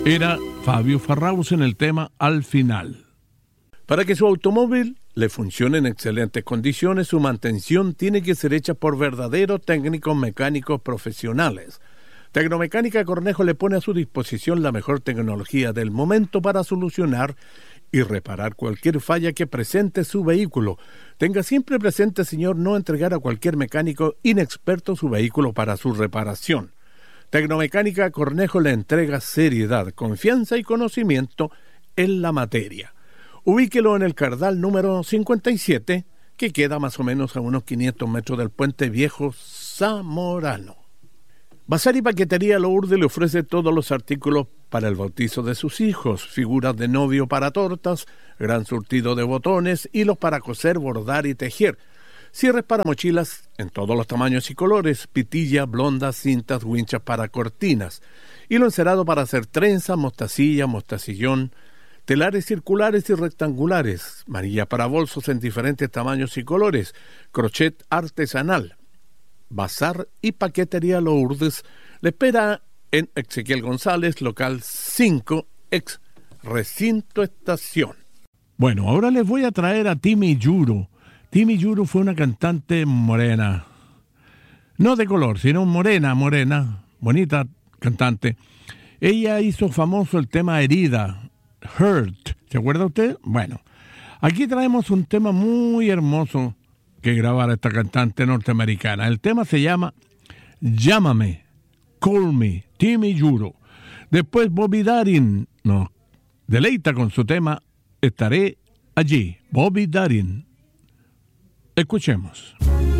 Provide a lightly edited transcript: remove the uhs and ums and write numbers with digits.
Era Fabio Farraus en el tema Al Final. Para que su automóvil le funcione en excelentes condiciones, su mantención tiene que ser hecha por verdaderos técnicos mecánicos profesionales. Tecnomecánica Cornejo le pone a su disposición la mejor tecnología del momento para solucionar y reparar cualquier falla que presente su vehículo. Tenga siempre presente, señor, no entregar a cualquier mecánico inexperto su vehículo para su reparación. Tecnomecánica Cornejo le entrega seriedad, confianza y conocimiento en la materia. Ubíquelo en el Cardal número 57, que queda más o menos a unos 500 metros del Puente Viejo Zamorano. Bazar y Paquetería Lourdes le ofrece todos los artículos para el bautizo de sus hijos, figuras de novio para tortas, gran surtido de botones, hilos para coser, bordar y tejer, cierres para mochilas en todos los tamaños y colores, pitilla, blondas, cintas, winchas para cortinas, hilo encerado para hacer trenza, mostacilla, mostacillón, telares circulares y rectangulares, manilla para bolsos en diferentes tamaños y colores, crochet artesanal. Bazar y Paquetería Lourdes le espera en Ezequiel González, local 5, ex Recinto Estación. Bueno, ahora les voy a traer a Timi Yuro. Timi Yuro fue una cantante morena. No de color, sino morena, bonita cantante. Ella hizo famoso el tema Herida, Hurt. ¿Se acuerda usted? Bueno, aquí traemos un tema muy hermoso que grabara esta cantante norteamericana. El tema se llama Llámame, Call Me, Timi Yuro. Después Bobby Darin nos deleita con su tema Estaré Allí, Bobby Darin. Escuchemos.